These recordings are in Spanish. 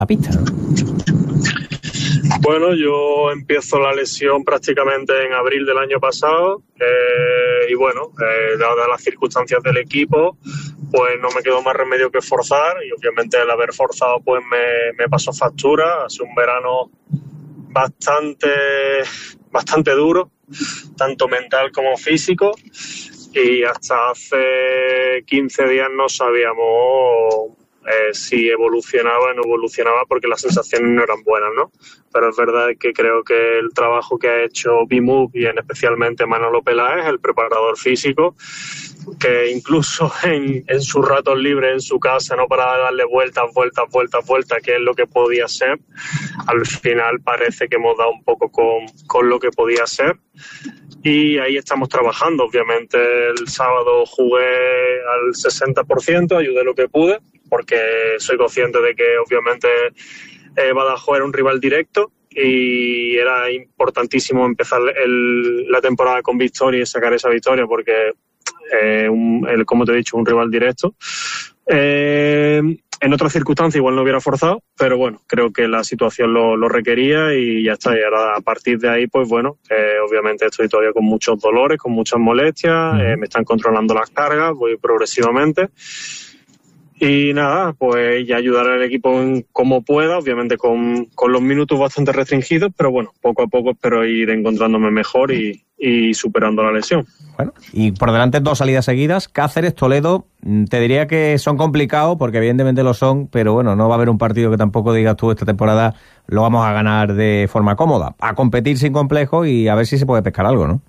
la pista, ¿no? Bueno, yo empiezo la lesión prácticamente en abril del año pasado y bueno, dadas las circunstancias del equipo, pues no me quedó más remedio que forzar y obviamente el haber forzado pues me pasó factura. Ha sido un verano bastante duro, tanto mental como físico, y hasta hace 15 días no sabíamos si evolucionaba o no evolucionaba porque las sensaciones no eran buenas, ¿no? Pero es verdad que creo que el trabajo que ha hecho B-Move y especialmente Manolo Peláez, el preparador físico, que incluso en sus ratos libres en su casa no paraba de darle vueltas, que es lo que podía ser, al final parece que hemos dado un poco con lo que podía ser. Y ahí estamos trabajando. Obviamente el sábado jugué al 60%, ayudé lo que pude, porque soy consciente de que obviamente Badajoz era un rival directo y era importantísimo empezar la temporada con victoria y sacar esa victoria porque, como te he dicho, un rival directo. En otras circunstancias igual no hubiera forzado, pero bueno, creo que la situación lo requería y ya está. Y ahora a partir de ahí, pues bueno, obviamente estoy todavía con muchos dolores, con muchas molestias, me están controlando las cargas, voy progresivamente. Y nada, pues ya ayudar al equipo como pueda, obviamente con los minutos bastante restringidos, pero bueno, poco a poco espero ir encontrándome mejor y superando la lesión. Bueno, y por delante 2 salidas seguidas, Cáceres, Toledo, te diría que son complicados porque evidentemente lo son, pero bueno, no va a haber un partido que tampoco digas tú esta temporada lo vamos a ganar de forma cómoda, a competir sin complejo y a ver si se puede pescar algo, ¿no?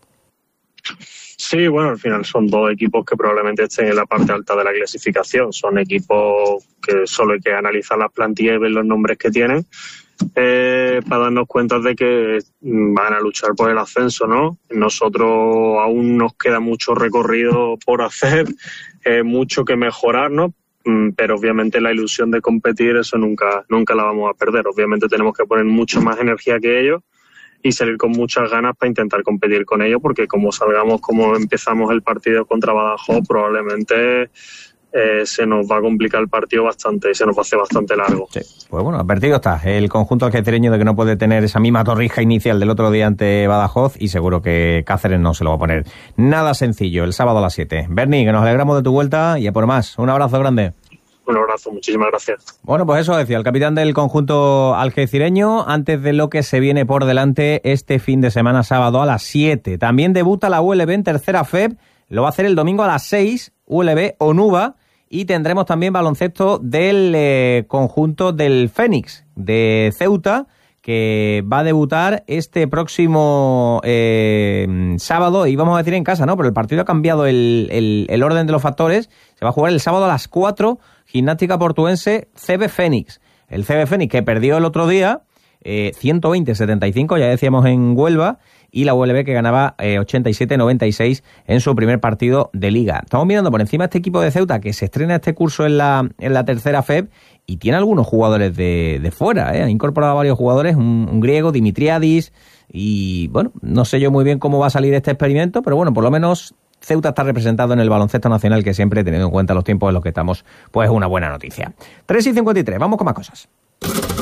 Sí, bueno, al final son 2 equipos que probablemente estén en la parte alta de la clasificación. Son equipos que solo hay que analizar las plantillas y ver los nombres que tienen para darnos cuenta de que van a luchar por el ascenso, ¿no? Nosotros aún nos queda mucho recorrido por hacer, mucho que mejorar, ¿no? Pero obviamente la ilusión de competir, eso nunca la vamos a perder. Obviamente tenemos que poner mucho más energía que ellos y salir con muchas ganas para intentar competir con ellos, porque como salgamos, como empezamos el partido contra Badajoz, probablemente se nos va a complicar el partido bastante y se nos va a hacer bastante largo. Sí, pues bueno, advertido está el conjunto algecireño de que no puede tener esa misma torrija inicial del otro día ante Badajoz y seguro que Cáceres no se lo va a poner nada sencillo el sábado a las 7. Berni, que nos alegramos de tu vuelta y a por más. Un abrazo grande. Un abrazo, muchísimas gracias. Bueno, pues eso decía el capitán del conjunto algecireño antes de lo que se viene por delante este fin de semana sábado a las 7. También debuta la ULB en tercera FEB, lo va a hacer el domingo a las 6, ULB Onuba, y tendremos también baloncesto del conjunto del Fénix de Ceuta, que va a debutar este próximo sábado, y vamos a decir en casa, ¿no? Pero el partido ha cambiado el orden de los factores. Se va a jugar el sábado a las 4, Gimnástica Portuense, CB Fénix. El CB Fénix que perdió el otro día, 120-75, ya decíamos en Huelva, y la ULB que ganaba 87-96 en su primer partido de liga. Estamos mirando por encima este equipo de Ceuta que se estrena este curso en la tercera FEB y tiene algunos jugadores de fuera, Ha incorporado a varios jugadores, un griego, Dimitriadis, y bueno, no sé yo muy bien cómo va a salir este experimento, pero bueno, por lo menos Ceuta está representado en el baloncesto nacional, que siempre, teniendo en cuenta los tiempos en los que estamos, pues es una buena noticia. 3:53, vamos con más cosas.